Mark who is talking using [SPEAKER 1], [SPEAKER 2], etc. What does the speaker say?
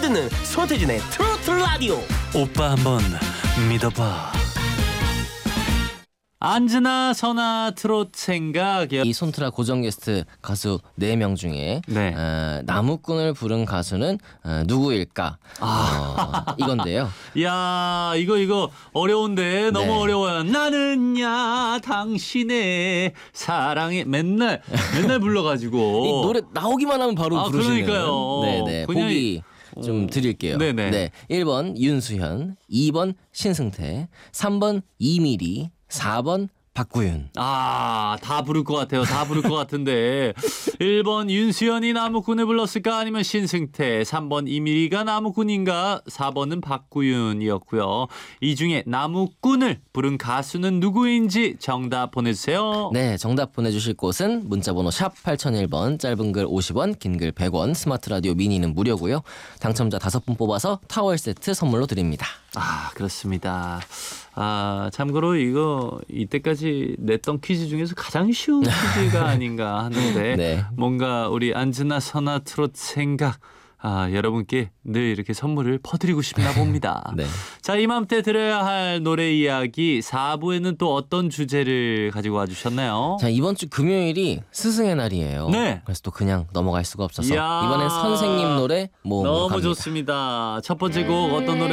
[SPEAKER 1] 듣는 손태진의 트로트 라디오.
[SPEAKER 2] 오빠 한번 믿어봐. 안즈나 선아 트로트 생각.
[SPEAKER 3] 이 손트라 고정 게스트 가수 4명 중에
[SPEAKER 2] 네.
[SPEAKER 3] 나무꾼을 부른 가수는 누구일까? 이건데요.
[SPEAKER 2] 야, 이거 어려운데 너무
[SPEAKER 3] 네.
[SPEAKER 2] 어려워요. 나는야 당신의 사랑에 맨날 불러가지고
[SPEAKER 3] 이 노래 나오기만 하면 바로 부르시는.
[SPEAKER 2] 그러니까요.
[SPEAKER 3] 네네.
[SPEAKER 2] 그냥
[SPEAKER 3] 보기 좀 드릴게요.
[SPEAKER 2] 네네.
[SPEAKER 3] 네. 1번 윤수현, 2번 신승태, 3번 이미리, 4번 박구윤.
[SPEAKER 2] 다 부를 것 같아요. 다 부를 것 같은데 1번 윤수연이 나무꾼을 불렀을까 아니면 신승태, 3번 이미리가 나무꾼인가, 4번은 박구윤이었고요. 이 중에 나무꾼을 부른 가수는 누구인지 정답 보내주세요.
[SPEAKER 3] 네, 정답 보내주실 곳은 문자번호 샵 8001번, 짧은 글 50원, 긴 글 100원, 스마트 라디오 미니는 무료고요. 당첨자 5분 뽑아서 타월 세트 선물로 드립니다.
[SPEAKER 2] 그렇습니다. 참고로 이때까지 냈던 퀴즈 중에서 가장 쉬운 퀴즈가 아닌가 하는데
[SPEAKER 3] 네.
[SPEAKER 2] 뭔가 우리 안즈나 선아 트롯 생각 여러분께 늘 이렇게 선물을 퍼드리고 싶나 봅니다.
[SPEAKER 3] 네.
[SPEAKER 2] 자, 이맘때 들어야 할 노래 이야기 4부에는 또 어떤 주제를 가지고 와주셨나요?
[SPEAKER 3] 자, 이번 주 금요일이 스승의 날이에요.
[SPEAKER 2] 네.
[SPEAKER 3] 그래서 또 그냥 넘어갈 수가 없어서
[SPEAKER 2] 이야.
[SPEAKER 3] 이번엔 선생님 노래 모으러
[SPEAKER 2] 너무
[SPEAKER 3] 갑니다.
[SPEAKER 2] 좋습니다. 첫 번째 곡 어떤 노래